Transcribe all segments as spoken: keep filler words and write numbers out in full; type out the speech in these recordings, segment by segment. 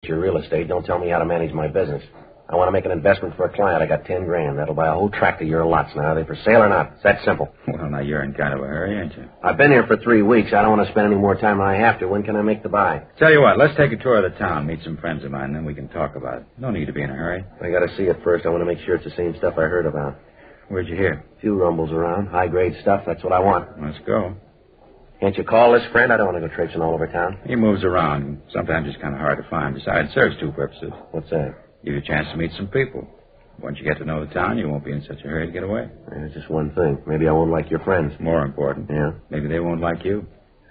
your real estate. Don't tell me how to manage my business. I want to make an investment for a client. I got ten grand. That'll buy a whole tract of your lots now. Are they for sale or not? It's that simple. Well, now, you're in kind of a hurry, aren't you? I've been here for three weeks. I don't want to spend any more time than I have to. When can I make the buy? Tell you what, let's take a tour of the town, meet some friends of mine, then we can talk about it. No need to be in a hurry. I got to see it first. I want to make sure it's the same stuff I heard about. Where'd you hear? A few rumbles around. High-grade stuff. That's what I want. Let's go. Can't you call this friend? I don't want to go traipsing all over town. He moves around. Sometimes it's kind of hard to find. Besides, it serves two purposes. What's that? Give you a chance to meet some people. Once you get to know the town, you won't be in such a hurry to get away. There's just one thing. Maybe I won't like your friends. More important. Yeah? Maybe they won't like you.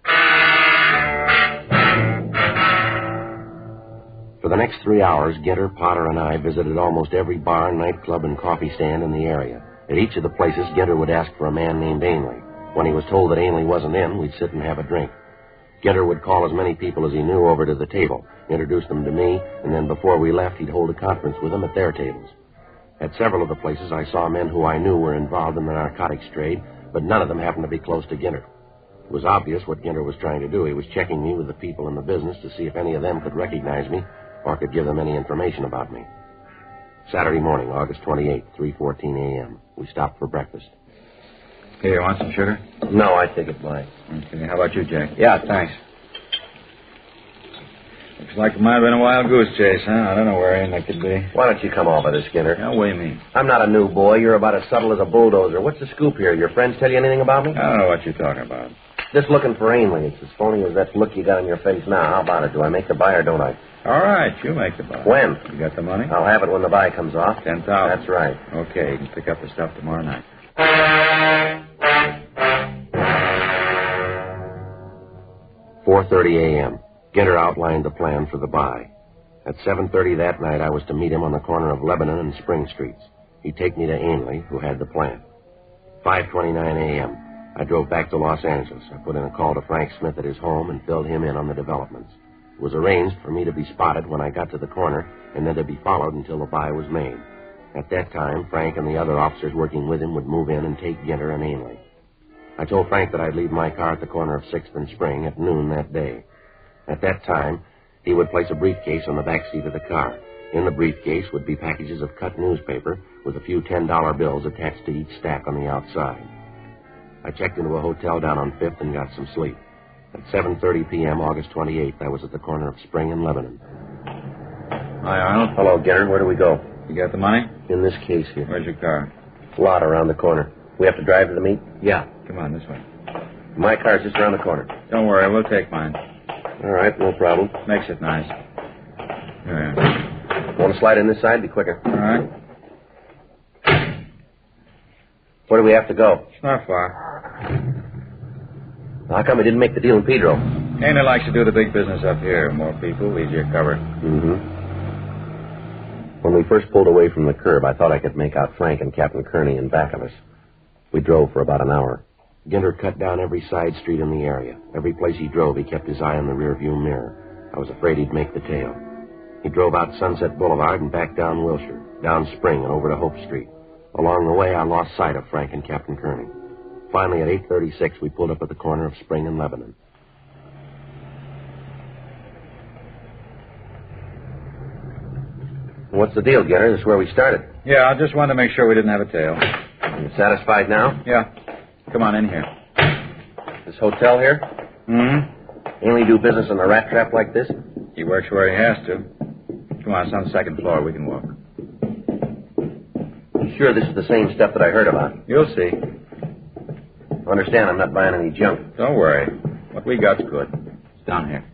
For the next three hours, Ginter, Potter, and I visited almost every bar, nightclub, and coffee stand in the area. At each of the places, Ginter would ask for a man named Ainley. When he was told that Ainley wasn't in, we'd sit and have a drink. Ginter would call as many people as he knew over to the table, introduce them to me, and then before we left, he'd hold a conference with them at their tables. At several of the places, I saw men who I knew were involved in the narcotics trade, but none of them happened to be close to Ginter. It was obvious what Ginter was trying to do. He was checking me with the people in the business to see if any of them could recognize me or could give them any information about me. Saturday morning, August twenty-eighth, three fourteen a.m. We stopped for breakfast. Here, you want some sugar? No, I take it blind. Okay, how about you, Jack? Yeah, thanks. Looks like it might have been a wild goose chase, huh? I don't know where Ainley could be. Why don't you come over this, Ginter? Now, what do you mean? I'm not a new boy. You're about as subtle as a bulldozer. What's the scoop here? Your friends tell you anything about me? I don't know what you're talking about. Just looking for Ainley. It's as phony as that look you got on your face now. How about it? Do I make the buy or don't I? All right, you make the buy. When? You got the money? I'll have it when the buy comes off. Ten thousand. That's right. Okay, you can pick up the stuff tomorrow night. four thirty a.m. Ginter outlined the plan for the buy. At seven thirty that night, I was to meet him on the corner of Lebanon and Spring Streets. He'd take me to Ainley, who had the plan. five twenty-nine a.m. I drove back to Los Angeles. I put in a call to Frank Smith at his home and filled him in on the developments. It was arranged for me to be spotted when I got to the corner and then to be followed until the buy was made. At that time, Frank and the other officers working with him would move in and take Ginter and Ainley. I told Frank that I'd leave my car at the corner of sixth and Spring at noon that day. At that time, he would place a briefcase on the back seat of the car. In the briefcase would be packages of cut newspaper with a few ten dollar bills attached to each stack on the outside. I checked into a hotel down on fifth and got some sleep. At seven thirty p.m., August twenty-eighth, I was at the corner of Spring and Lebanon. Hi, Arnold. Hello, Ginter. Where do we go? You got the money? In this case here. Where's your car? Lot around the corner. We have to drive to the meet? Yeah. Come on, this way. My car's just around the corner. Don't worry, we'll take mine. All right, no problem. Makes it nice. Here. Want to slide in this side? Be quicker. All right. Where do we have to go? It's not far. How come we didn't make the deal in Pedro? Ainley likes to do the big business up here. More people, easier covered. Mm-hmm. When we first pulled away from the curb, I thought I could make out Frank and Captain Kearney in back of us. We drove for about an hour. Ginter cut down every side street in the area. Every place he drove, he kept his eye on the rearview mirror. I was afraid he'd make the tail. He drove out Sunset Boulevard and back down Wilshire, down Spring and over to Hope Street. Along the way, I lost sight of Frank and Captain Kearney. Finally, at eight thirty-six, we pulled up at the corner of Spring and Lebanon. What's the deal, Ginter? This is where we started. Yeah, I just wanted to make sure we didn't have a tail. You satisfied now? Yeah. Come on in here. This hotel here? Mm-hmm. Ainley do business in a rat trap like this? He works where he has to. Come on, it's on the second floor. We can walk. You sure this is the same stuff that I heard about? You'll see. Understand, I'm not buying any junk. Don't worry. What we got's good. It's down here.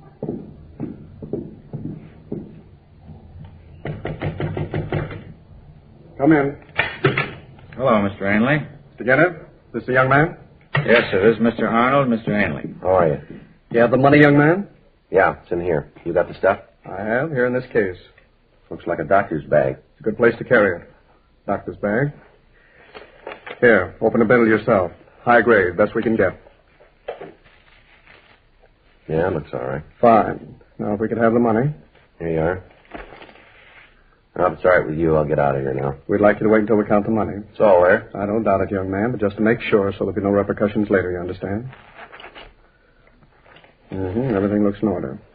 Come in. Hello, Mister Ainley. Together? This the young man? Yes, sir. This is Mister Arnold, Mister Ainley. How are you? You have the money, young man? Yeah, it's in here. You got the stuff? I have, here in this case. Looks like a doctor's bag. It's a good place to carry it. Doctor's bag. Here, open the bundle yourself. High grade, best we can get. Yeah, looks all right. Fine. Now, if we could have the money. Here you are. Now, if it's all right with you, I'll get out of here now. We'd like you to wait until we count the money. It's all there. I don't doubt it, young man, but just to make sure so there'll be no repercussions later, you understand? Mm-hmm. Everything looks in order.